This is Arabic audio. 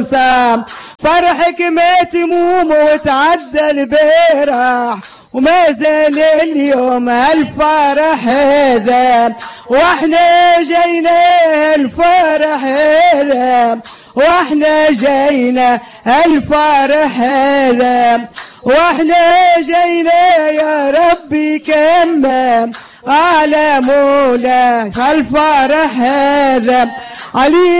وسام، فرحك ما تموم وتعدى البرح، وما زال اليوم الفرح هذا، واحنا جينا الفرح هذا، واحنا جينا الفرح هذا، واحنا جينا يا ربي كمام على مولاك الفرح هذا علي